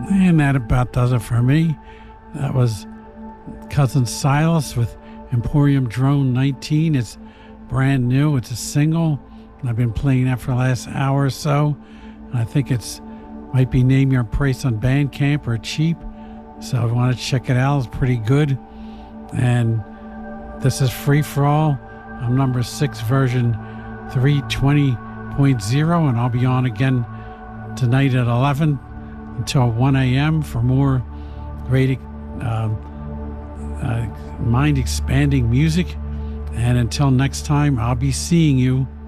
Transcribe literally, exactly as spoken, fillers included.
And that about does it for me. That was Cousin Silas with Emporium Drone nineteen. It's brand new. It's a single. And I've been playing that for the last hour or so. And I think it's might be Name Your Price on Bandcamp or Cheap. So if you want to check it out, it's pretty good. And this is Free For All. I'm number six, version three twenty point oh, and I'll be on again tonight at eleven until one a.m. for more great uh, uh, mind-expanding music. And until next time, I'll be seeing you